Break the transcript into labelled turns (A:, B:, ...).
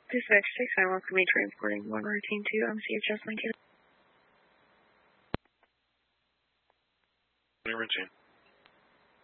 A: Dispatch 6, I welcome you transporting 1 routine 2 MCHS Lincoln.
B: Routine.